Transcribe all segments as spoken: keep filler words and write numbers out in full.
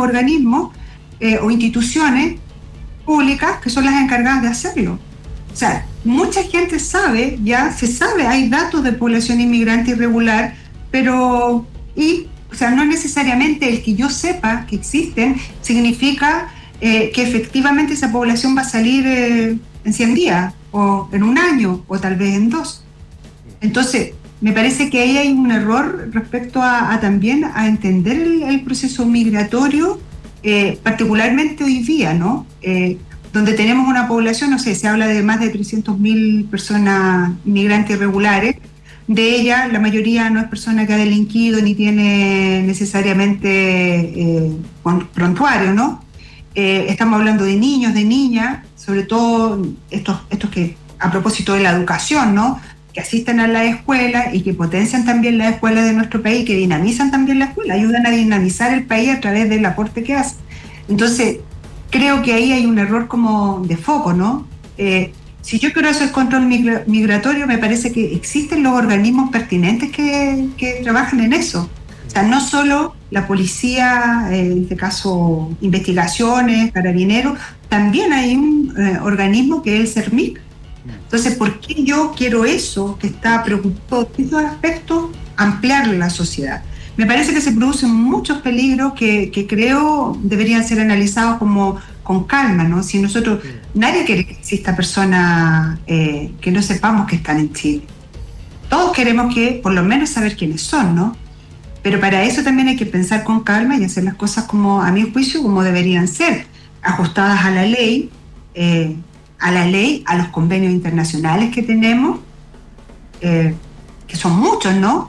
organismos eh, o instituciones públicas que son las encargadas de hacerlo. O sea, mucha gente sabe, ya se sabe, hay datos de población inmigrante irregular, pero, y, o sea, no necesariamente el que yo sepa que existen significa eh, que efectivamente esa población va a salir eh, en cien días, o en un año, o tal vez en dos. Entonces, me parece que ahí hay un error respecto a, a también a entender el, el proceso migratorio, eh, particularmente hoy día, ¿no? Eh, donde tenemos una población, no sé, se habla de más de trescientas mil personas inmigrantes irregulares. De ellas, la mayoría no es persona que ha delinquido ni tiene necesariamente eh, prontuario, ¿no? Eh, estamos hablando de niños, de niñas, sobre todo estos, estos que, a propósito de la educación, ¿no? Que asisten a la escuela y que potencian también las escuelas de nuestro país, que dinamizan también la escuela, ayudan a dinamizar el país a través del aporte que hacen. Entonces, creo que ahí hay un error como de foco, ¿no? Eh, si yo quiero hacer control migra- migratorio, me parece que existen los organismos pertinentes que, que trabajan en eso. O sea, no solo la policía, eh, en este caso investigaciones, carabineros, también hay un eh, organismo que es el CERMIC. Entonces, ¿por qué yo quiero eso, que está preocupado en esos aspectos, ampliarlo en la sociedad? Me parece que se producen muchos peligros que, que creo deberían ser analizados como con calma, ¿no? Si nosotros, nadie quiere que exista personas eh, que no sepamos que están en Chile. Todos queremos que, por lo menos, saber quiénes son, ¿no? Pero para eso también hay que pensar con calma y hacer las cosas como, a mi juicio, como deberían ser, ajustadas a la ley, eh, a la ley, a los convenios internacionales que tenemos, eh, que son muchos, ¿no?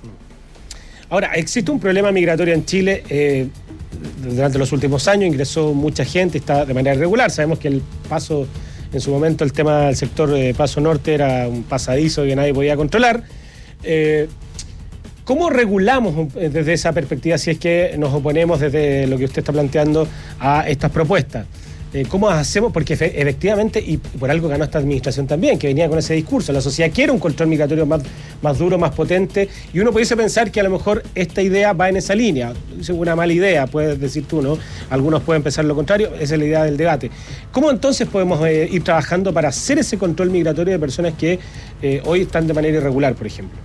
Ahora, existe un problema migratorio en Chile. Eh, durante los últimos años ingresó mucha gente, está de manera irregular. Sabemos que el paso, en su momento, el tema del sector de Paso Norte era un pasadizo que nadie podía controlar. Eh, ¿Cómo regulamos desde esa perspectiva, si es que nos oponemos desde lo que usted está planteando a estas propuestas? Eh, ¿Cómo hacemos? Porque efectivamente, y por algo ganó esta administración también, que venía con ese discurso, la sociedad quiere un control migratorio más, más duro, más potente, y uno pudiese pensar que a lo mejor esta idea va en esa línea. Es una mala idea, puedes decir tú, ¿no? Algunos pueden pensar lo contrario, esa es la idea del debate. ¿Cómo entonces podemos eh, ir trabajando para hacer ese control migratorio de personas que eh, hoy están de manera irregular, por ejemplo?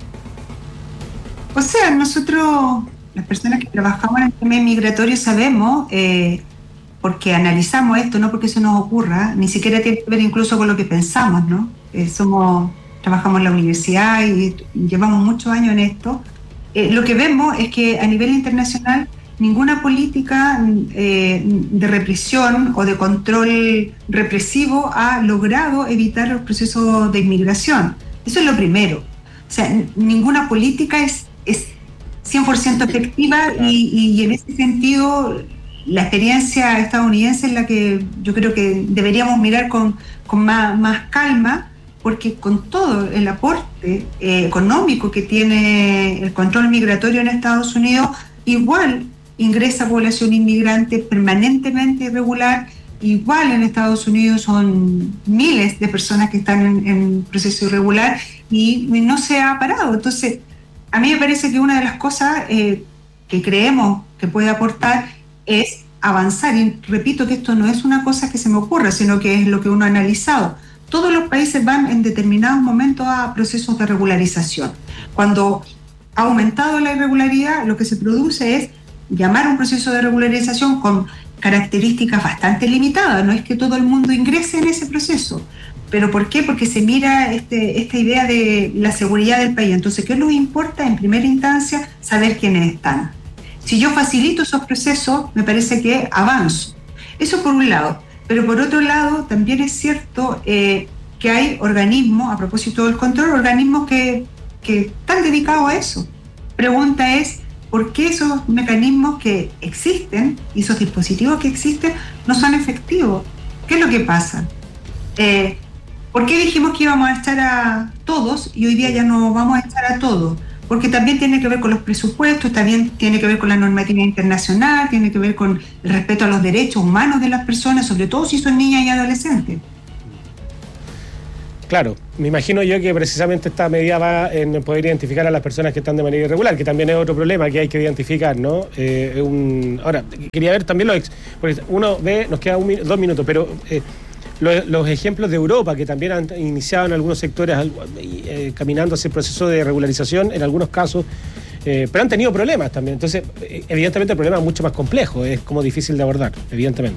O sea, nosotros, las personas que trabajamos en el tema migratorio, sabemos... Eh, porque analizamos esto, no porque eso nos ocurra, ni siquiera tiene que ver incluso con lo que pensamos, ¿no? Eh, somos, trabajamos en la universidad y llevamos muchos años en esto. Eh, lo que vemos es que a nivel internacional ninguna política eh, de represión o de control represivo ha logrado evitar los procesos de inmigración. Eso es lo primero. O sea, n- ninguna política es, es cien por ciento efectiva y, y en ese sentido... La experiencia estadounidense es la que yo creo que deberíamos mirar con, con más, más calma, porque con todo el aporte eh, económico que tiene el control migratorio en Estados Unidos, igual ingresa población inmigrante permanentemente irregular, igual en Estados Unidos son miles de personas que están en, en proceso irregular y, y no se ha parado. Entonces, a mí me parece que una de las cosas eh, que creemos que puede aportar es avanzar, y repito que esto no es una cosa que se me ocurra, sino que es lo que uno ha analizado. Todos los países van en determinados momentos a procesos de regularización. Cuando ha aumentado la irregularidad, lo que se produce es llamar a un proceso de regularización con características bastante limitadas. No es que todo el mundo ingrese en ese proceso. ¿Pero por qué? Porque se mira este, esta idea de la seguridad del país. Entonces, ¿qué nos importa en primera instancia? Saber quiénes están. Si yo facilito esos procesos, me parece que avanzo. Eso por un lado. Pero por otro lado, también es cierto eh, que hay organismos, a propósito del control, organismos que, que están dedicados a eso. Pregunta es, ¿por qué esos mecanismos que existen y esos dispositivos que existen no son efectivos? ¿Qué es lo que pasa? Eh, ¿Por qué dijimos que íbamos a echar a todos y hoy día ya no vamos a echar a todos? Porque también tiene que ver con los presupuestos, también tiene que ver con la normativa internacional, tiene que ver con el respeto a los derechos humanos de las personas, sobre todo si son niñas y adolescentes. Claro. me imagino yo que precisamente esta medida va en poder identificar a las personas que están de manera irregular, que también es otro problema que hay que identificar, ¿no? Eh, un, ahora, quería ver también los... Ex, porque uno ve, nos queda un, dos minutos, pero eh, los, los ejemplos de Europa, que también han iniciado en algunos sectores eh, caminando hacia el proceso de regularización, en algunos casos, eh, pero han tenido problemas también. Entonces, evidentemente el problema es mucho más complejo, es como difícil de abordar, evidentemente.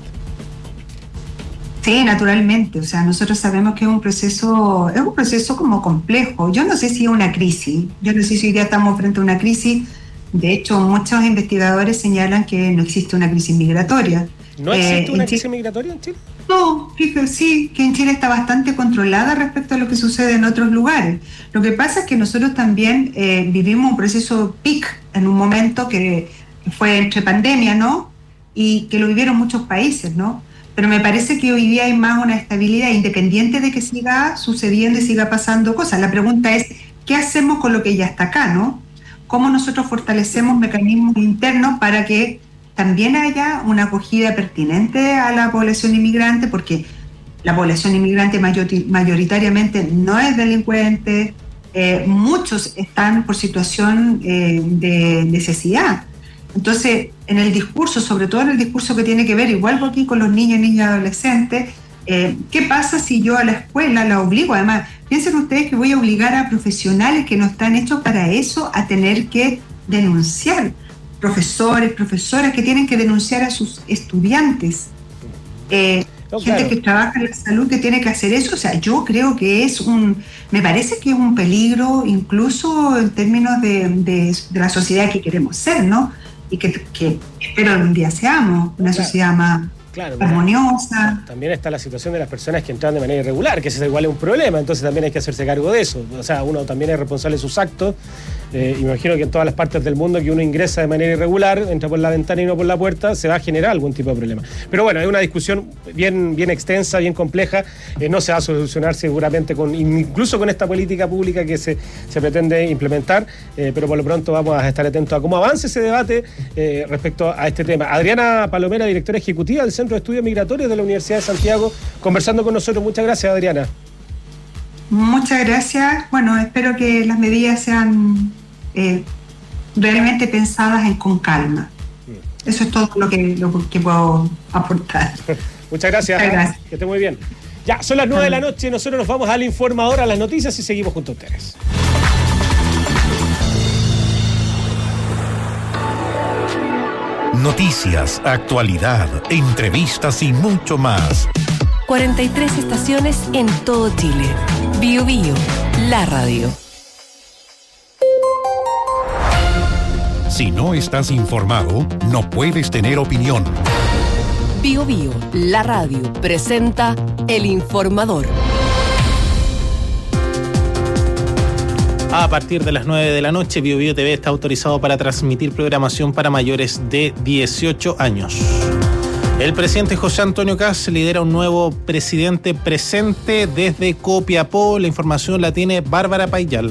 Sí, naturalmente. O sea, nosotros sabemos que es un proceso, es un proceso como complejo. Yo no sé si es una crisis. Yo no sé si hoy día estamos frente a una crisis. De hecho, muchos investigadores señalan que no existe una crisis migratoria. ¿No existe eh, una crisis Chile, migratoria en Chile? No, fíjate, sí, que en Chile está bastante controlada respecto a lo que sucede en otros lugares. Lo que pasa es que nosotros también eh, vivimos un proceso peak en un momento que fue entre pandemia, ¿no? Y que lo vivieron muchos países, ¿no? Pero me parece que hoy día hay más una estabilidad independiente de que siga sucediendo y siga pasando cosas. La pregunta es, ¿qué hacemos con lo que ya está acá, no? ¿Cómo nosotros fortalecemos mecanismos internos para que también haya una acogida pertinente a la población inmigrante? Porque la población inmigrante mayoritariamente no es delincuente, eh, muchos están por situación eh, de necesidad. Entonces, en el discurso, sobre todo en el discurso que tiene que ver, igual que aquí con los niños, niñas y adolescentes, eh, ¿qué pasa si yo a la escuela la obligo? Además, piensen ustedes que voy a obligar a profesionales que no están hechos para eso a tener que denunciar. Profesores, profesoras que tienen que denunciar a sus estudiantes. Eh, no, gente claro. que trabaja en la salud que tiene que hacer eso. O sea, yo creo que es un... Me parece que es un peligro incluso en términos de, de, de la sociedad que queremos ser, ¿no? Y que, que espero algún día seamos una claro. sociedad más claro, armoniosa. También está la situación de las personas que entran de manera irregular, que ese igual es un problema, entonces también hay que hacerse cargo de eso. O sea, uno también es responsable de sus actos. Eh, imagino que en todas las partes del mundo que uno ingresa de manera irregular, entra por la ventana y no por la puerta, se va a generar algún tipo de problema. Pero bueno, es una discusión bien, bien extensa, bien compleja, eh, no se va a solucionar seguramente con, incluso con esta política pública que se, se pretende implementar, eh, pero por lo pronto vamos a estar atentos a cómo avance ese debate eh, respecto a este tema. Adriana Palomera, directora ejecutiva del Centro de Estudios Migratorios de la Universidad de Santiago, conversando con nosotros. Muchas gracias, Adriana. Muchas gracias. Bueno, espero que las medidas sean eh, realmente pensadas en, con calma. Eso es todo lo que, lo que puedo aportar. Muchas gracias. Muchas gracias. Que esté muy bien. Ya, son las nueve de la noche, nosotros nos vamos al informador, a las noticias y seguimos junto a ustedes. Noticias, actualidad, entrevistas y mucho más. cuarenta y tres estaciones en todo Chile. Bio Bio, la radio. Si no estás informado, no puedes tener opinión. Bio Bio, la radio, presenta El Informador. A partir de las nueve de la noche, Bio Bio T V está autorizado para transmitir programación para mayores de dieciocho años. El presidente José Antonio Kast lidera un nuevo presidente presente desde Copiapó. La información la tiene Bárbara Payal.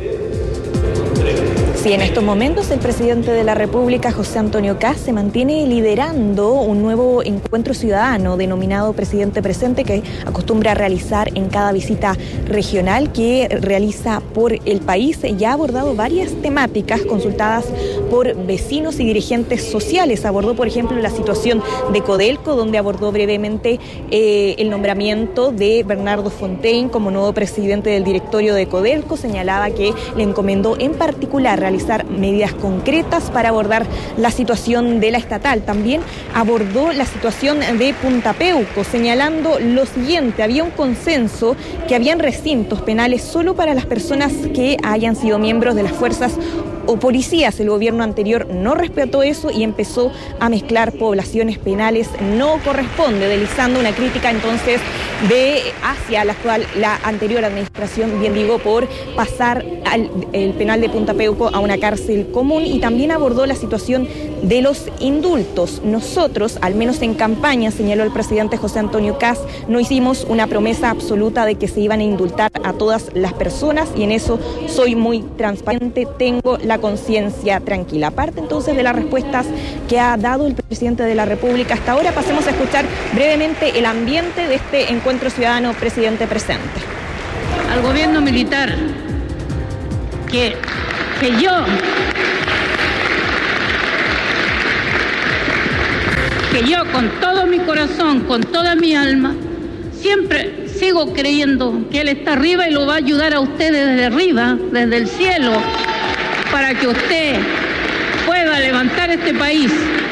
Sí, en estos momentos el presidente de la República, José Antonio Kast, se mantiene liderando un nuevo encuentro ciudadano denominado Presidente Presente, que acostumbra a realizar en cada visita regional que realiza por el país. Ya ha abordado varias temáticas consultadas por vecinos y dirigentes sociales. Abordó, por ejemplo, la situación de Codelco, donde abordó brevemente eh, el nombramiento de Bernardo Fontaine como nuevo presidente del directorio de Codelco. Señalaba que le encomendó en particular realizar medidas concretas para abordar la situación de la estatal. También abordó la situación de Punta Peuco, señalando lo siguiente: había un consenso que habían recintos penales solo para las personas que hayan sido miembros de las fuerzas o policías. El gobierno anterior no respetó eso y empezó a mezclar poblaciones penales. No corresponde, deslizando una crítica entonces de hacia la actual, la anterior administración, bien digo, por pasar al el penal de Punta Peuco a una cárcel común. Y también abordó la situación de los indultos. Nosotros, al menos en campaña, señaló el presidente José Antonio Kast, no hicimos una promesa absoluta de que se iban a indultar a todas las personas, y en eso soy muy transparente, tengo la conciencia tranquila. Aparte entonces de las respuestas que ha dado el presidente de la República hasta ahora, pasemos a escuchar brevemente el ambiente de este encuentro ciudadano Presidente Presente. al gobierno militar que, que yo, que yo con todo mi corazón, con toda mi alma, siempre sigo creyendo que Él está arriba y lo va a ayudar a ustedes desde arriba, desde el cielo, para que usted pueda levantar este país.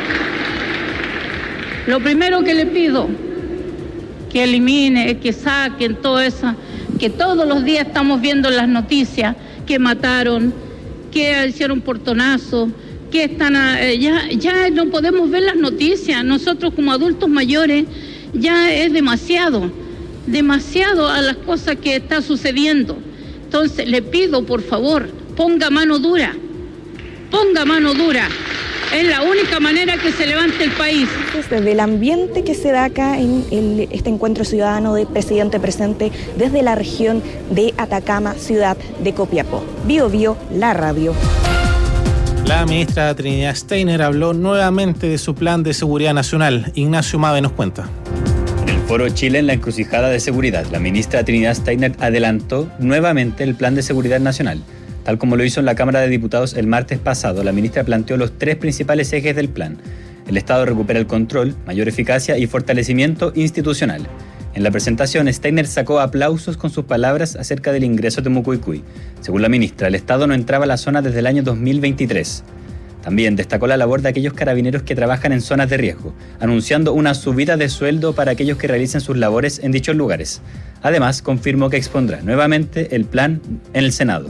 Lo primero que le pido, que elimine, que saquen todo eso, que todos los días estamos viendo en las noticias que mataron, que hicieron portonazo, que están, eh, ya, ya no podemos ver las noticias. Nosotros como adultos mayores ya es demasiado, demasiado a las cosas que está sucediendo. Entonces le pido, por favor, ponga mano dura, ponga mano dura. Es la única manera que se levante el país. Desde el ambiente que se da acá en el, este encuentro ciudadano de presidente presente desde la región de Atacama, ciudad de Copiapó. Bio Bio, la radio. La ministra Trinidad Steiner habló nuevamente de su plan de seguridad nacional. Ignacio Mabe nos cuenta. En el Foro Chile en la encrucijada de seguridad, la ministra Trinidad Steiner adelantó nuevamente el plan de seguridad nacional. Tal como lo hizo en la Cámara de Diputados el martes pasado, la ministra planteó los tres principales ejes del plan. El Estado recupera el control, mayor eficacia y fortalecimiento institucional. En la presentación, Steiner sacó aplausos con sus palabras acerca del ingreso de Mucuicui. Según la ministra, el Estado no entraba a la zona desde el año dos mil veintitrés. También destacó la labor de aquellos carabineros que trabajan en zonas de riesgo, anunciando una subida de sueldo para aquellos que realicen sus labores en dichos lugares. Además, confirmó que expondrá nuevamente el plan en el Senado.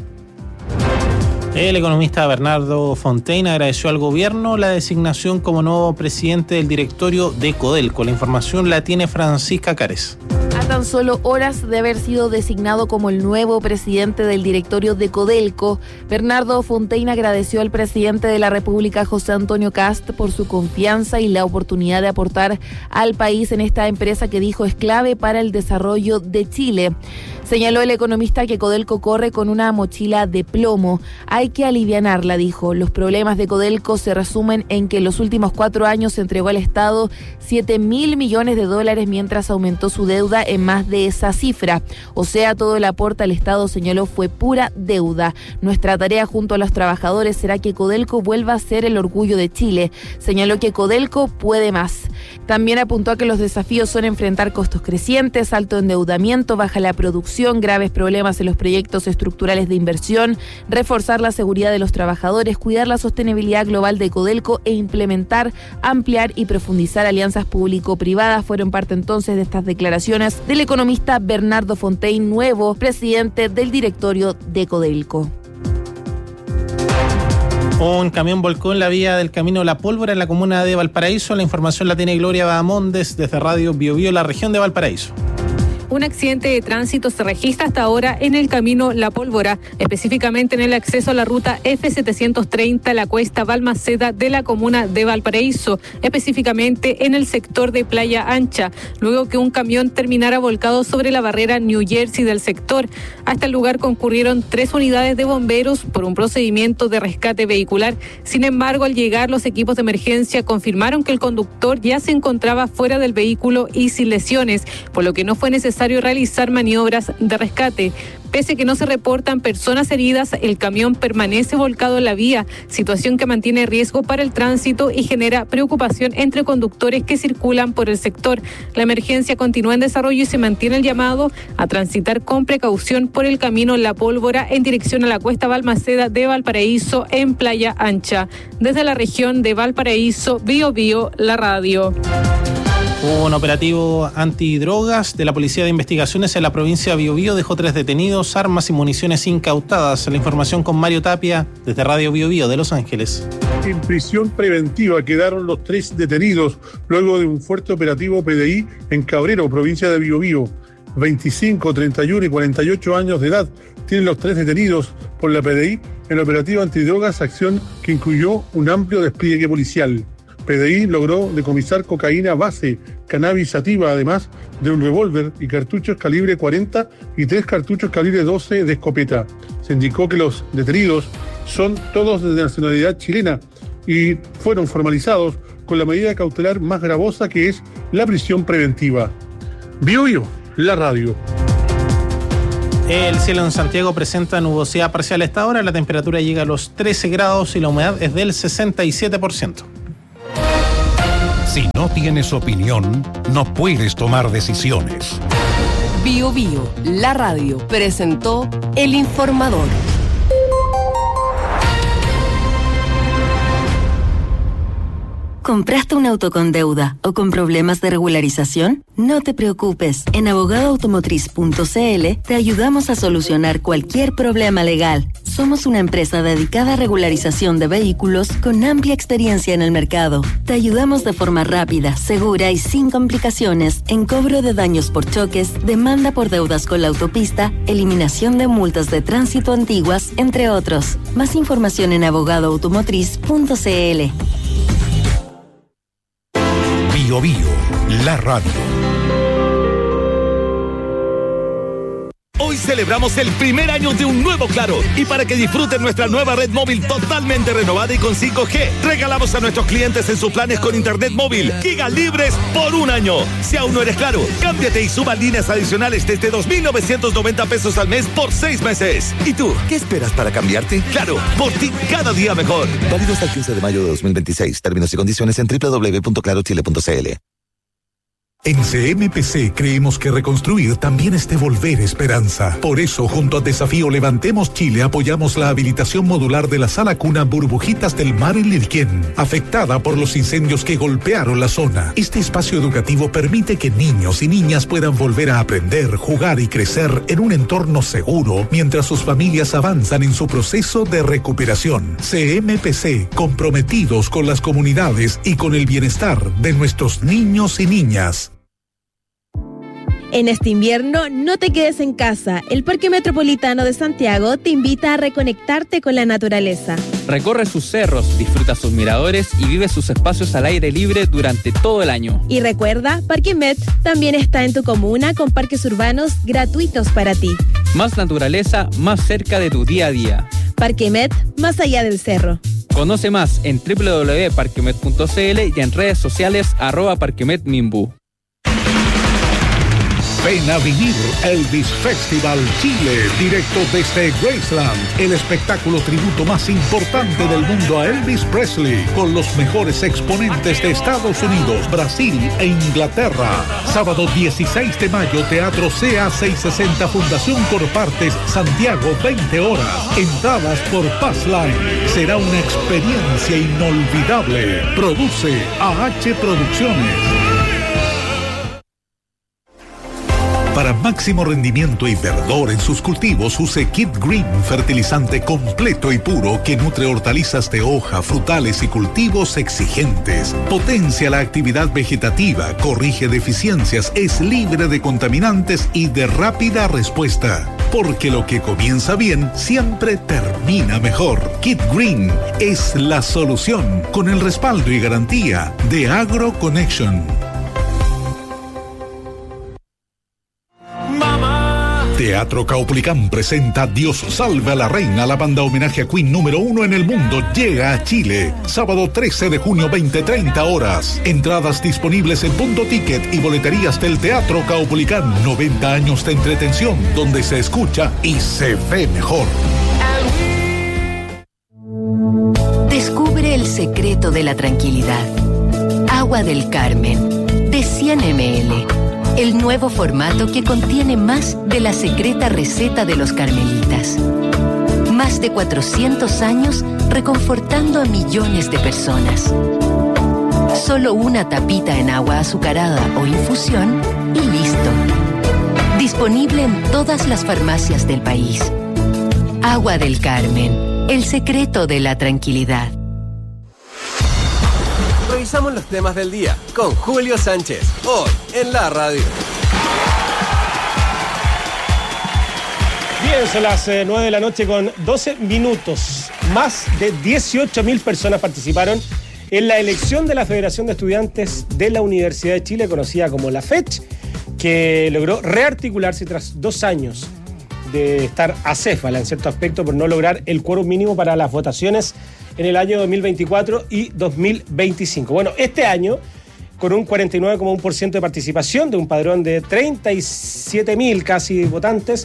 El economista Bernardo Fontaine agradeció al gobierno la designación como nuevo presidente del directorio de Codelco. La información la tiene Francisca Cárez. A tan solo horas de haber sido designado como el nuevo presidente del directorio de Codelco, Bernardo Fontaine agradeció al presidente de la República, José Antonio Kast, por su confianza y la oportunidad de aportar al país en esta empresa que dijo es clave para el desarrollo de Chile. Señaló el economista que Codelco corre con una mochila de plomo. Hay que alivianarla, dijo. Los problemas de Codelco se resumen en que en los últimos cuatro años se entregó al Estado siete mil millones de dólares mientras aumentó su deuda en más de esa cifra. O sea, todo el aporte al Estado, señaló, fue pura deuda. Nuestra tarea junto a los trabajadores será que Codelco vuelva a ser el orgullo de Chile. Señaló que Codelco puede más. También apuntó a que los desafíos son enfrentar costos crecientes, alto endeudamiento, baja la producción, graves problemas en los proyectos estructurales de inversión, reforzar la seguridad de los trabajadores, cuidar la sostenibilidad global de Codelco e implementar, ampliar y profundizar alianzas público-privadas. Fueron parte entonces de estas declaraciones del economista Bernardo Fontaine, nuevo presidente del directorio de Codelco. Un camión volcó en la vía del camino La Pólvora en la comuna de Valparaíso. La información la tiene Gloria Bahamondes desde Radio Bio Bio, la región de Valparaíso. Un accidente de tránsito se registra hasta ahora en el camino La Pólvora, específicamente en el acceso a la ruta F setecientos treinta, la cuesta Balmaceda de la comuna de Valparaíso, específicamente en el sector de Playa Ancha, luego que un camión terminara volcado sobre la barrera New Jersey del sector. Hasta el lugar concurrieron tres unidades de bomberos por un procedimiento de rescate vehicular. Sin embargo, al llegar, los equipos de emergencia confirmaron que el conductor ya se encontraba fuera del vehículo y sin lesiones, por lo que no fue necesario realizar maniobras de rescate. Pese a que no se reportan personas heridas, el camión permanece volcado en la vía, situación que mantiene riesgo para el tránsito y genera preocupación entre conductores que circulan por el sector. La emergencia continúa en desarrollo y se mantiene el llamado a transitar con precaución por el camino La Pólvora en dirección a la cuesta Balmaceda de Valparaíso en Playa Ancha. Desde la región de Valparaíso, Bio Bio, la radio. Un operativo antidrogas de la Policía de Investigaciones en la provincia de Biobío dejó tres detenidos, armas y municiones incautadas. La información con Mario Tapia desde Radio Biobío de Los Ángeles. En prisión preventiva quedaron los tres detenidos luego de un fuerte operativo P D I en Cabrero, provincia de Biobío. veinticinco, treinta y uno y cuarenta y ocho años de edad tienen los tres detenidos por la P D I en el operativo antidrogas, acción que incluyó un amplio despliegue policial. P D I logró decomisar cocaína base, cannabis sativa, además de un revólver y cartuchos calibre cuarenta y tres cartuchos calibre doce de escopeta. Se indicó que los detenidos son todos de nacionalidad chilena y fueron formalizados con la medida cautelar más gravosa, que es la prisión preventiva. Bio Bio, la radio. El cielo en Santiago presenta nubosidad parcial a esta hora, la temperatura llega a los trece grados y la humedad es del sesenta y siete por ciento. Si no tienes opinión, no puedes tomar decisiones. Bio Bio, la radio, presentó El Informador. ¿Compraste un auto con deuda o con problemas de regularización? No te preocupes. En abogado automotriz punto c l te ayudamos a solucionar cualquier problema legal. Somos una empresa dedicada a regularización de vehículos con amplia experiencia en el mercado. Te ayudamos de forma rápida, segura y sin complicaciones en cobro de daños por choques, demanda por deudas con la autopista, eliminación de multas de tránsito antiguas, entre otros. Más información en abogado automotriz punto c l. Bio Bio, la radio. Hoy celebramos el primer año de un nuevo Claro y para que disfruten nuestra nueva red móvil totalmente renovada y con cinco G, regalamos a nuestros clientes en sus planes con internet móvil giga libres por un año. Si aún no eres Claro, cámbiate y suba líneas adicionales desde dos mil novecientos noventa pesos al mes por seis meses. ¿Y tú, qué esperas para cambiarte? Claro, por ti cada día mejor. Válido hasta el quince de mayo de dos mil veintiséis. Términos y condiciones en doble u doble u doble u punto claro chile punto c l. En C M P C creemos que reconstruir también es devolver esperanza. Por eso, junto a Desafío Levantemos Chile, apoyamos la habilitación modular de la sala cuna Burbujitas del Mar en Lirquén, afectada por los incendios que golpearon la zona. Este espacio educativo permite que niños y niñas puedan volver a aprender, jugar y crecer en un entorno seguro, mientras sus familias avanzan en su proceso de recuperación. C M P C, comprometidos con las comunidades y con el bienestar de nuestros niños y niñas. En este invierno, no te quedes en casa. El Parque Metropolitano de Santiago te invita a reconectarte con la naturaleza. Recorre sus cerros, disfruta sus miradores y vive sus espacios al aire libre durante todo el año. Y recuerda, Parque Met también está en tu comuna con parques urbanos gratuitos para ti. Más naturaleza, más cerca de tu día a día. Parque Met, más allá del cerro. Conoce más en doble u doble u doble u punto parquemet punto c l y en redes sociales arroba parquemetminbu. Ven a vivir Elvis Festival Chile, directo desde Graceland, el espectáculo tributo más importante del mundo a Elvis Presley, con los mejores exponentes de Estados Unidos, Brasil e Inglaterra. Sábado dieciséis de mayo, Teatro C A seiscientos sesenta, Fundación Corpartes, Santiago, veinte horas. Entradas por Passline. Será una experiencia inolvidable. Produce A H Producciones. Para máximo rendimiento y verdor en sus cultivos, use Kid Green, fertilizante completo y puro que nutre hortalizas de hoja, frutales y cultivos exigentes. Potencia la actividad vegetativa, corrige deficiencias, es libre de contaminantes y de rápida respuesta. Porque lo que comienza bien siempre termina mejor. Kid Green es la solución, con el respaldo y garantía de Agro Connection. Teatro Caupolicán presenta Dios salve a la reina, la banda homenaje a Queen número uno en el mundo, llega a Chile. Sábado trece de junio, veinte treinta horas. Entradas disponibles en Punto Ticket y boleterías del Teatro Caupolicán. noventa años de entretención, donde se escucha y se ve mejor. Descubre el secreto de la tranquilidad. Agua del Carmen, de cien mililitros. El nuevo formato que contiene más de la secreta receta de los carmelitas. Más de cuatrocientos años reconfortando a millones de personas. Solo una tapita en agua azucarada o infusión y listo. Disponible en todas las farmacias del país. Agua del Carmen, el secreto de la tranquilidad. Revisamos los temas del día con Julio Sánchez, hoy en la radio. Bien, son las eh, nueve de la noche con doce minutos. Más de dieciocho mil personas participaron en la elección de la Federación de Estudiantes de la Universidad de Chile, conocida como la FECH, que logró rearticularse tras dos años de estar acéfala en cierto aspecto por no lograr el quórum mínimo para las votaciones en el año dos mil veinticuatro y dos mil veinticinco. Bueno, este año, con un cuarenta y nueve coma uno por ciento de participación de un padrón de treinta y siete mil casi votantes,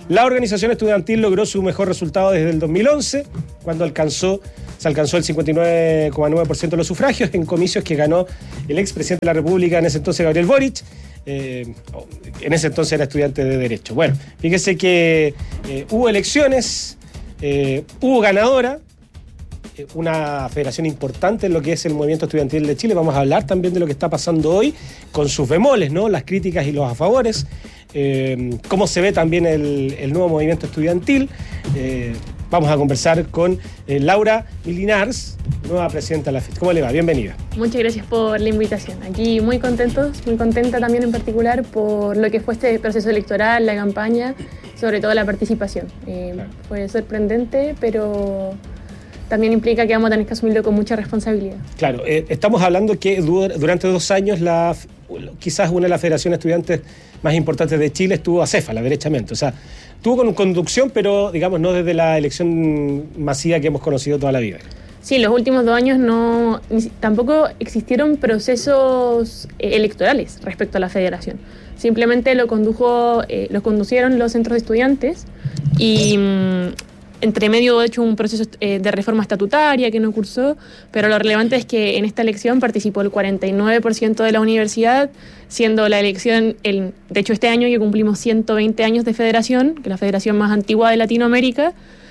La organización estudiantil logró su mejor resultado desde el dos mil once, cuando alcanzó, se alcanzó el cincuenta y nueve coma nueve por ciento de los sufragios en comicios que ganó el expresidente de la República, en ese entonces Gabriel Boric. Eh, en ese entonces era estudiante de Derecho. Bueno, fíjese que eh, hubo elecciones, eh, hubo ganadora, eh, una federación importante en lo que es el movimiento estudiantil de Chile. Vamos a hablar también de lo que está pasando hoy, con sus bemoles, ¿no? Las críticas y los a favores. Eh, cómo se ve también el, el nuevo movimiento estudiantil. Eh, vamos a conversar con eh, Laura Milinars, nueva presidenta de la F E C. ¿Cómo le va? Bienvenida. Muchas gracias por la invitación. Aquí muy contentos, muy contenta también en particular por lo que fue este proceso electoral, la campaña, sobre todo la participación. Eh, claro. Fue sorprendente, pero también implica que vamos a tener que asumirlo con mucha responsabilidad. Claro, eh, estamos hablando que durante dos años la, quizás una de las federaciones estudiantes más importantes de Chile estuvo acéfala, derechamente. O sea, estuvo con conducción, pero digamos no desde la elección masiva que hemos conocido toda la vida. Sí, los últimos dos años no, ni, tampoco existieron procesos eh, electorales respecto a la federación. Simplemente lo condujo, eh, lo conducieron los centros de estudiantes y mmm, entre medio, de hecho, un proceso eh, de reforma estatutaria que no cursó, pero lo relevante es que en esta elección participó el cuarenta y nueve por ciento de la universidad, siendo la elección, el, de hecho este año que cumplimos ciento veinte años de federación, que es la federación más antigua de Latinoamérica,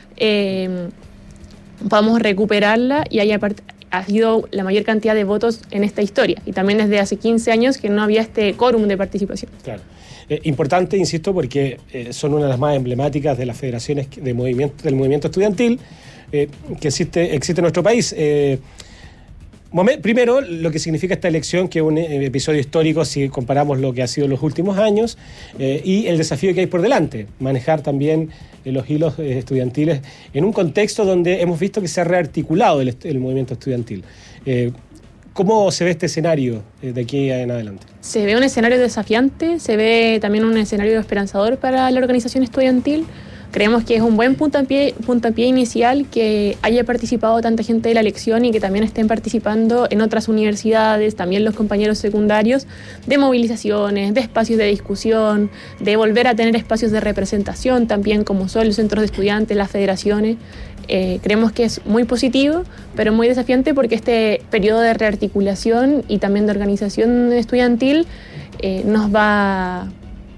eh, vamos a recuperarla y haya ha sido la mayor cantidad de votos en esta historia, y también desde hace quince años que no había este quórum de participación. Claro. Eh, importante, insisto, porque eh, son una de las más emblemáticas de las federaciones de movimiento, del movimiento estudiantil eh, que existe, existe en nuestro país. Eh, momen, primero, lo que significa esta elección, que es un eh, episodio histórico si comparamos lo que ha sido los últimos años, eh, y el desafío que hay por delante, manejar también eh, los hilos eh, estudiantiles en un contexto donde hemos visto que se ha rearticulado el, el movimiento estudiantil. Eh, ¿Cómo se ve este escenario de aquí en adelante? Se ve un escenario desafiante, se ve también un escenario esperanzador para la organización estudiantil. Creemos que es un buen puntapié, puntapié inicial que haya participado tanta gente de la elección y que también estén participando en otras universidades, también los compañeros secundarios, de movilizaciones, de espacios de discusión, de volver a tener espacios de representación también, como son los centros de estudiantes, las federaciones. Eh, creemos que es muy positivo, pero muy desafiante porque este periodo de rearticulación y también de organización estudiantil eh, nos va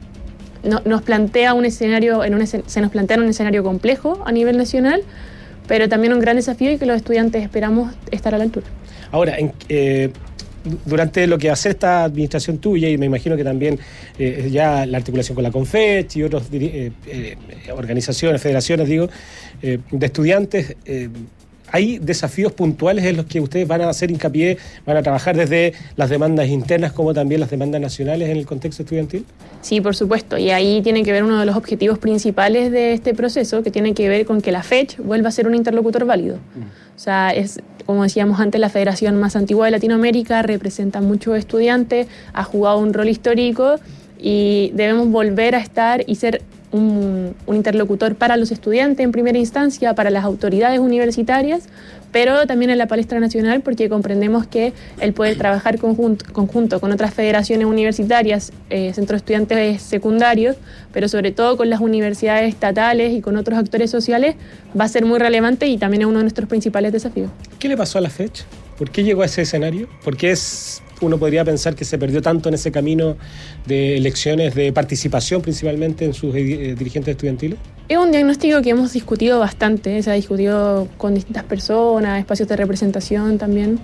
no, nos plantea un escenario en un, se nos plantea un escenario complejo a nivel nacional, pero también un gran desafío y que los estudiantes esperamos estar a la altura. Ahora, en, eh, durante lo que hace esta administración tuya, y me imagino que también eh, ya la articulación con la CONFECH y otras eh, eh, organizaciones, federaciones, digo, eh, de estudiantes, eh, ¿hay desafíos puntuales en los que ustedes van a hacer hincapié, van a trabajar desde las demandas internas como también las demandas nacionales en el contexto estudiantil? Sí, por supuesto, y ahí tiene que ver uno de los objetivos principales de este proceso, que tiene que ver con que la FECH vuelva a ser un interlocutor válido. Mm. O sea, es, como decíamos antes, la federación más antigua de Latinoamérica, representa muchos estudiantes, ha jugado un rol histórico y debemos volver a estar y ser un, un interlocutor para los estudiantes en primera instancia, para las autoridades universitarias, pero también en la palestra nacional, porque comprendemos que el poder trabajar conjunto, conjunto con otras federaciones universitarias, eh, centros de estudiantes secundarios, pero sobre todo con las universidades estatales y con otros actores sociales, va a ser muy relevante y también es uno de nuestros principales desafíos. ¿Qué le pasó a la FECH? ¿Por qué llegó a ese escenario? ¿Por qué es, uno podría pensar que se perdió tanto en ese camino de elecciones, de participación principalmente en sus eh, dirigentes estudiantiles? Es un diagnóstico que hemos discutido bastante, se ha discutido con distintas personas, espacios de representación también,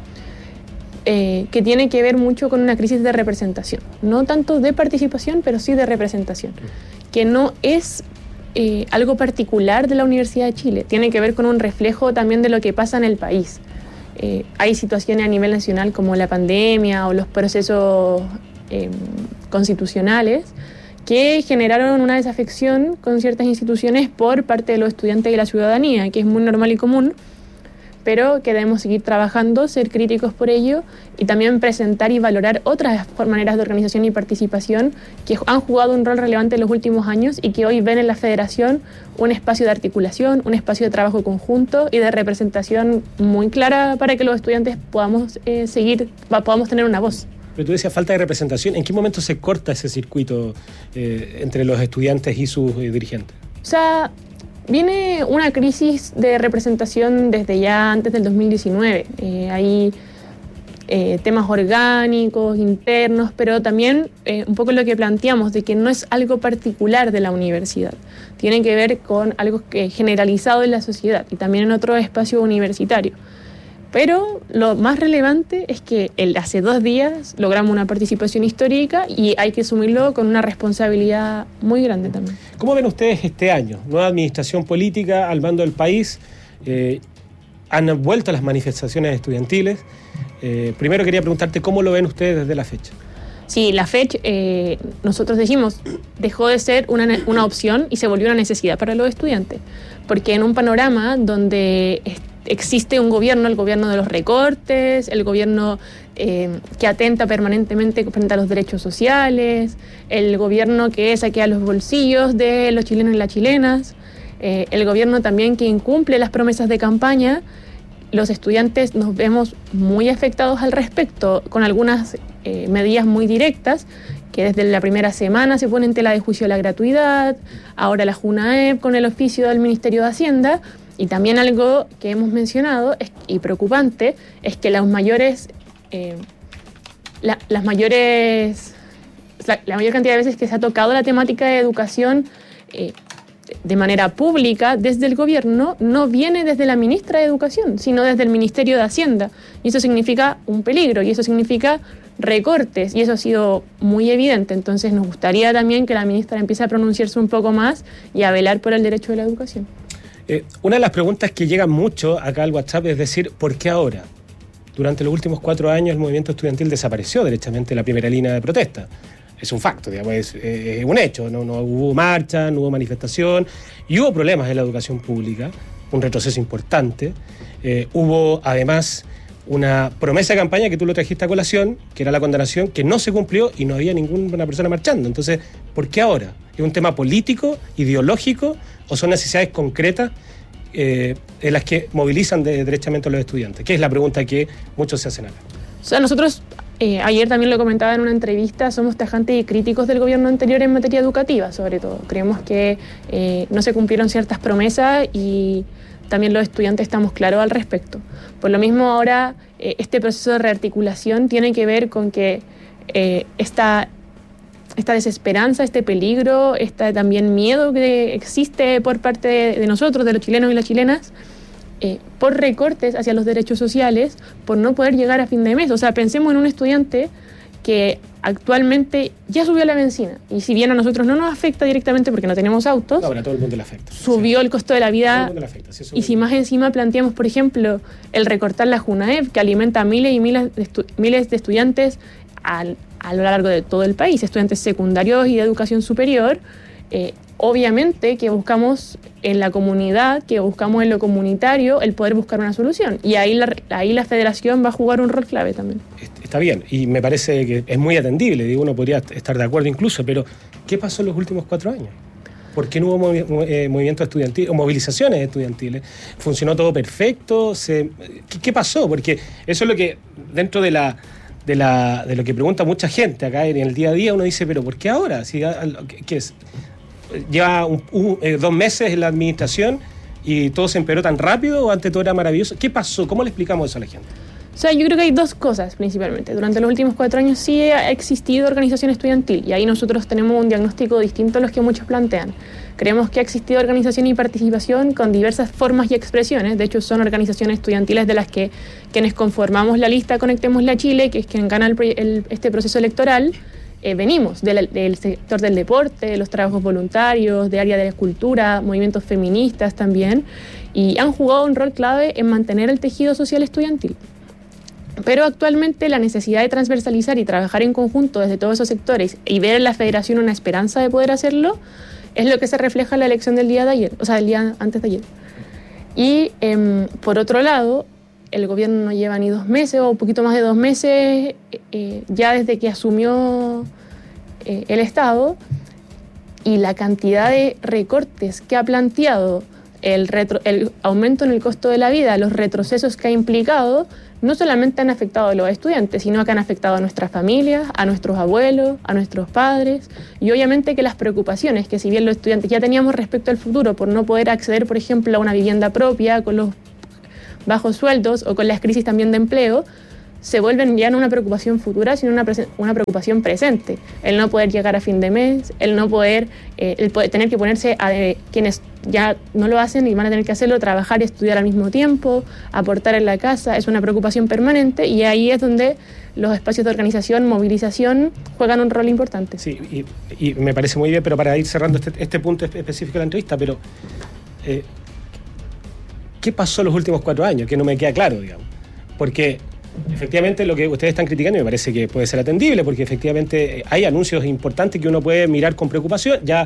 eh, que tiene que ver mucho con una crisis de representación, no tanto de participación, pero sí de representación, que no es eh, algo particular de la Universidad de Chile, tiene que ver con un reflejo también de lo que pasa en el país. Eh, hay situaciones a nivel nacional como la pandemia o los procesos eh, constitucionales que generaron una desafección con ciertas instituciones por parte de los estudiantes y la ciudadanía, que es muy normal y común, pero que debemos seguir trabajando, ser críticos por ello y también presentar y valorar otras maneras de organización y participación que han jugado un rol relevante en los últimos años y que hoy ven en la federación un espacio de articulación, un espacio de trabajo conjunto y de representación muy clara para que los estudiantes podamos eh, seguir, podamos tener una voz. Pero tú decías falta de representación. ¿En qué momento se corta ese circuito eh, entre los estudiantes y sus eh, dirigentes? O sea, viene una crisis de representación desde ya antes del dos mil diecinueve. Eh, hay eh, temas orgánicos, internos, pero también eh, un poco lo que planteamos de que no es algo particular de la universidad. Tiene que ver con algo que generalizado en la sociedad y también en otro espacio universitario. Pero lo más relevante es que el, hace dos días logramos una participación histórica y hay que asumirlo con una responsabilidad muy grande también. ¿Cómo ven ustedes este año? Nueva administración política al mando del país. Eh, han vuelto las manifestaciones estudiantiles. Eh, primero quería preguntarte cómo lo ven ustedes desde la fecha. Sí, la fecha, eh, nosotros decimos, dejó de ser una, una opción y se volvió una necesidad para los estudiantes. Porque en un panorama donde existe un gobierno, el gobierno de los recortes, el gobierno eh, que atenta permanentemente frente a los derechos sociales, el gobierno que saquea los bolsillos de los chilenos y las chilenas, eh, el gobierno también que incumple las promesas de campaña, los estudiantes nos vemos muy afectados al respecto, con algunas eh, medidas muy directas, que desde la primera semana se pone en tela de juicio la gratuidad, ahora la JUNAEP con el oficio del Ministerio de Hacienda. Y también algo que hemos mencionado es, y preocupante es que los mayores, eh, la, las mayores, la, la mayor cantidad de veces que se ha tocado la temática de educación eh, de manera pública desde el gobierno no viene desde la ministra de Educación, sino desde el Ministerio de Hacienda. Y eso significa un peligro y eso significa recortes y eso ha sido muy evidente. Entonces nos gustaría también que la ministra empiece a pronunciarse un poco más y a velar por el derecho de la educación. Eh, una de las preguntas que llegan mucho acá al WhatsApp es decir, ¿por qué ahora? Durante los últimos cuatro años el movimiento estudiantil desapareció derechamente de la primera línea de protesta. Es un facto, digamos, es, es un hecho. No, no hubo marcha, no hubo manifestación y hubo problemas en la educación pública, un retroceso importante. Eh, hubo además una promesa de campaña que tú lo trajiste a colación, que era la condenación, que no se cumplió y no había ninguna persona marchando. Entonces, ¿por qué ahora? ¿Es un tema político, ideológico o son necesidades concretas eh, en las que movilizan de, derechamente a los estudiantes? Que es la pregunta que muchos se hacen acá. O sea, nosotros, eh, ayer también lo comentaba en una entrevista, somos tajantes y críticos del gobierno anterior en materia educativa, sobre todo. Creemos que eh, no se cumplieron ciertas promesas y también los estudiantes estamos claros al respecto. Por lo mismo ahora, eh, este proceso de rearticulación tiene que ver con que eh, esta... esta desesperanza, este peligro, este también miedo que existe por parte de, de nosotros, de los chilenos y las chilenas, eh, por recortes hacia los derechos sociales, por no poder llegar a fin de mes. O sea, pensemos en un estudiante que actualmente ya subió la benzina, y si bien a nosotros no nos afecta directamente porque no tenemos autos, no, pero a todo el mundo le afecta. Subió el costo de la vida, le afecta, sí, y si más encima planteamos, por ejemplo, el recortar la JUNAEP, que alimenta a miles y miles de, estu- miles de estudiantes al a lo largo de todo el país, estudiantes secundarios y de educación superior, eh, obviamente que buscamos en la comunidad, que buscamos en lo comunitario el poder buscar una solución. Y ahí la, ahí la federación va a jugar un rol clave también. Está bien, y me parece que es muy atendible, digo, uno podría estar de acuerdo incluso, pero ¿qué pasó en los últimos cuatro años? ¿Por qué no hubo movi- eh, movimientos estudiantiles o movilizaciones estudiantiles? ¿Funcionó todo perfecto? Se, ¿qué, ¿Qué pasó? Porque eso es lo que, dentro de la... De, la, de lo que pregunta mucha gente acá en el día a día, uno dice, pero ¿por qué ahora? Si, ¿qué, qué es? Lleva un, un, eh, dos meses en la administración y todo se empeoró tan rápido o antes todo era maravilloso. ¿Qué pasó? ¿Cómo le explicamos eso a la gente? O sea, yo creo que hay dos cosas principalmente. Durante los últimos cuatro años sí ha existido organización estudiantil y ahí nosotros tenemos un diagnóstico distinto a los que muchos plantean. Creemos que ha existido organización y participación con diversas formas y expresiones. De hecho, son organizaciones estudiantiles de las que quienes conformamos la lista Conectemos la Chile, que es quien gana el, el, este proceso electoral, eh, venimos del, del sector del deporte, de los trabajos voluntarios, de área de la cultura, movimientos feministas también, y han jugado un rol clave en mantener el tejido social estudiantil. Pero actualmente la necesidad de transversalizar y trabajar en conjunto desde todos esos sectores y ver en la federación una esperanza de poder hacerlo es lo que se refleja en la elección del día de ayer, o sea, del día antes de ayer. Y eh, por otro lado, el gobierno no lleva ni dos meses o un poquito más de dos meses eh, ya desde que asumió eh, el Estado, y la cantidad de recortes que ha planteado, el, retro, el aumento en el costo de la vida, los retrocesos que ha implicado, no solamente han afectado a los estudiantes, sino que han afectado a nuestras familias, a nuestros abuelos, a nuestros padres, y obviamente que las preocupaciones que si bien los estudiantes ya teníamos respecto al futuro por no poder acceder, por ejemplo, a una vivienda propia con los bajos sueldos o con las crisis también de empleo, se vuelven ya no una preocupación futura, sino una, una preocupación presente. El no poder llegar a fin de mes, el no poder, eh, el poder tener que ponerse a eh, quienes ya no lo hacen y van a tener que hacerlo, trabajar y estudiar al mismo tiempo, aportar en la casa, es una preocupación permanente, y ahí es donde los espacios de organización, movilización, juegan un rol importante. Sí, y, y me parece muy bien, pero para ir cerrando este, este punto específico de la entrevista, pero eh, ¿qué pasó en los últimos cuatro años? Que no me queda claro, digamos. Porque efectivamente lo que ustedes están criticando me parece que puede ser atendible, porque efectivamente hay anuncios importantes que uno puede mirar con preocupación. Ya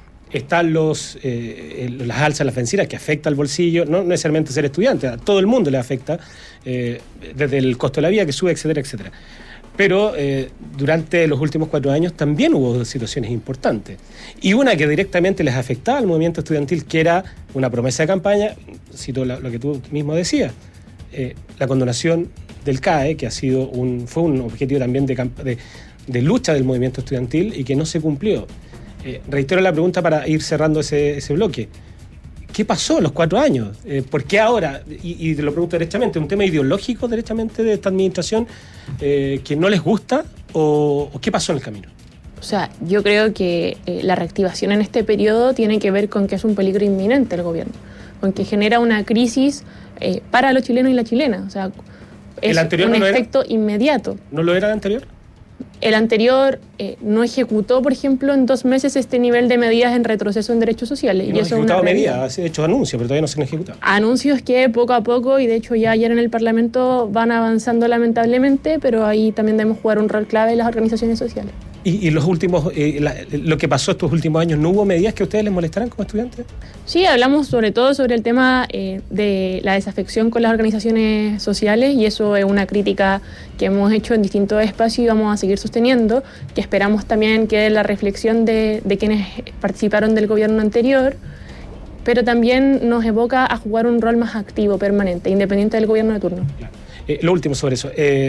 están los eh, las alzas, las vencidas, que afecta al bolsillo, no necesariamente ser estudiante, a todo el mundo le afecta, eh, desde el costo de la vida que sube, etcétera, etcétera. Pero eh, durante los últimos cuatro años también hubo situaciones importantes. Y una que directamente les afectaba al movimiento estudiantil, que era una promesa de campaña, cito lo, lo que tú mismo decías, eh, la condonación del C A E, que ha sido un, fue un objetivo también de, de, de lucha del movimiento estudiantil y que no se cumplió. Eh, reitero la pregunta para ir cerrando ese, ese bloque. ¿Qué pasó en los cuatro años? Eh, ¿Por qué ahora? Y, y te lo pregunto derechamente, ¿un tema ideológico derechamente de esta administración eh, que no les gusta? O, ¿O qué pasó en el camino? O sea, yo creo que eh, la reactivación en este periodo tiene que ver con que es un peligro inminente el gobierno, con que genera una crisis eh, para los chilenos y la chilena. O sea, es ¿El anterior un no lo efecto era? inmediato. ¿No lo era el anterior? El anterior eh, no ejecutó, por ejemplo, en dos meses este nivel de medidas en retroceso en derechos sociales. Y, y no eso ha es una ejecutado realidad. medidas, ha hecho anuncios, pero todavía no se han ejecutado. Anuncios que poco a poco, y de hecho ya ayer en el Parlamento, van avanzando lamentablemente, pero ahí también debemos jugar un rol clave en las organizaciones sociales. ¿Y, y los últimos, eh, la, lo que pasó estos últimos años, no hubo medidas que a ustedes les molestaran como estudiantes? Sí, hablamos sobre todo sobre el tema eh, de la desafección con las organizaciones sociales, y eso es una crítica que hemos hecho en distintos espacios y vamos a seguir sosteniendo, que esperamos también que la reflexión de, de quienes participaron del gobierno anterior, pero también nos evoca a jugar un rol más activo, permanente, independiente del gobierno de turno. Claro. Eh, lo último sobre eso. Eh,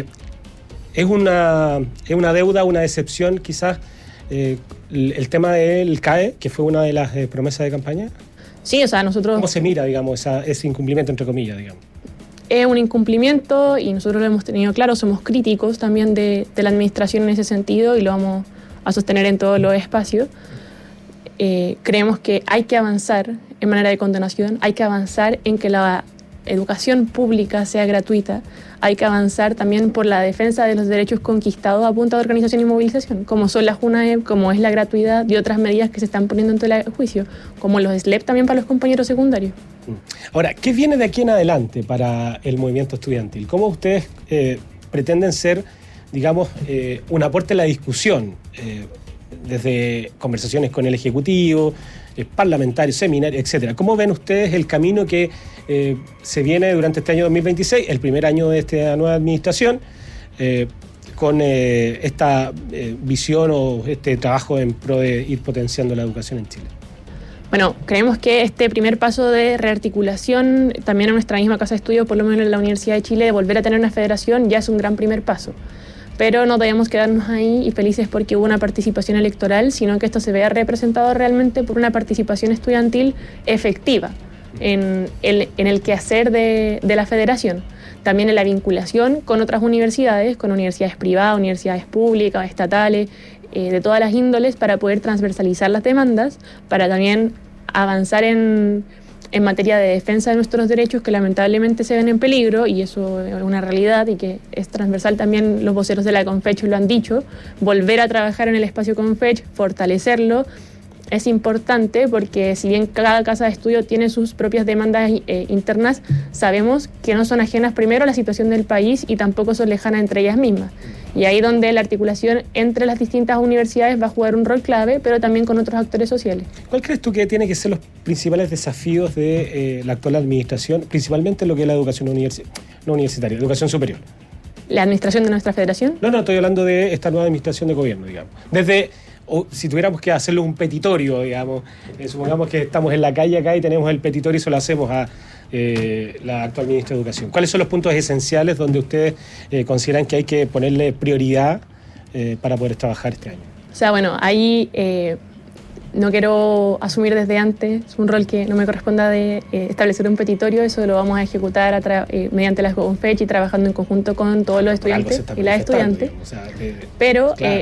¿Es una, es una deuda, una decepción quizás eh, el, el tema del C A E, que fue una de las eh, promesas de campaña? Sí, o sea, nosotros... ¿Cómo se mira, digamos, esa, ese incumplimiento, entre comillas, digamos? Es un incumplimiento y nosotros lo hemos tenido claro, somos críticos también de, de la administración en ese sentido y lo vamos a sostener en todos los espacios. Eh, creemos que hay que avanzar en manera de condonación, hay que avanzar en que la educación pública sea gratuita, hay que avanzar también por la defensa de los derechos conquistados a punta de organización y movilización, como son las UNAEP, como es la gratuidad y otras medidas que se están poniendo en tela de juicio, como los S L E P también para los compañeros secundarios. Ahora, ¿qué viene de aquí en adelante para el movimiento estudiantil? ¿Cómo ustedes eh, pretenden ser, digamos, eh, un aporte a la discusión, eh, desde conversaciones con el Ejecutivo, eh, parlamentarios, seminarios, etcétera? ¿Cómo ven ustedes el camino que eh, se viene durante este año dos mil veintiséis, el primer año de esta nueva administración, eh, con eh, esta eh, visión o este trabajo en pro de ir potenciando la educación en Chile? Bueno, creemos que este primer paso de rearticulación, también en nuestra misma casa de estudio, por lo menos en la Universidad de Chile, de volver a tener una federación, ya es un gran primer paso. Pero no debemos quedarnos ahí y felices porque hubo una participación electoral, sino que esto se vea representado realmente por una participación estudiantil efectiva en el, en el quehacer de, de la federación. También en la vinculación con otras universidades, con universidades privadas, universidades públicas, estatales, eh, de todas las índoles, para poder transversalizar las demandas, para también avanzar en... en materia de defensa de nuestros derechos que lamentablemente se ven en peligro, y eso es una realidad y que es transversal, también los voceros de la Confech lo han dicho, volver a trabajar en el espacio Confech, fortalecerlo, es importante porque si bien cada casa de estudio tiene sus propias demandas eh, internas, sabemos que no son ajenas primero a la situación del país y tampoco son lejanas entre ellas mismas. Y ahí donde la articulación entre las distintas universidades va a jugar un rol clave, pero también con otros actores sociales. ¿Cuál crees tú que tienen que ser los principales desafíos de eh, la actual administración, principalmente lo que es la educación universi- no universitaria, educación superior? ¿La administración de nuestra federación? No, no, estoy hablando de esta nueva administración de gobierno, digamos. Desde, o si tuviéramos que hacerlo un petitorio, digamos, eh, supongamos que estamos en la calle acá y tenemos el petitorio y se lo hacemos a eh, la actual ministra de Educación. ¿Cuáles son los puntos esenciales donde ustedes eh, consideran que hay que ponerle prioridad eh, para poder trabajar este año? O sea, bueno, ahí eh, no quiero asumir desde antes un rol que no me corresponda de eh, establecer un petitorio. Eso lo vamos a ejecutar a tra- eh, mediante la CONFECH y trabajando en conjunto con todos los estudiantes y las estudiantes. O sea, de, Pero claro. eh,